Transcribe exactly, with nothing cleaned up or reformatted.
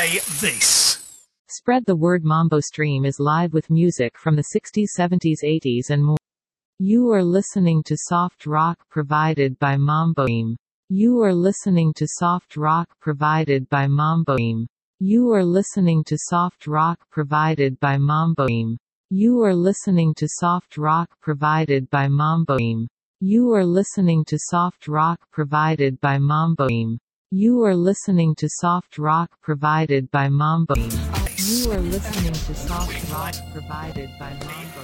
Play this. Spread the word. Mambo Stream is live with music from the sixties, seventies, eighties and more. You are listening to soft rock provided by Mambo Stream. You are listening to soft rock provided by Mambo Stream. You are listening to soft rock provided by Mambo Stream. You are listening to soft rock provided by Mambo Stream. You are listening to soft rock provided by Mambo Stream. You are listening to soft rock provided by Mambo Stream. You are listening to soft rock provided by Mambo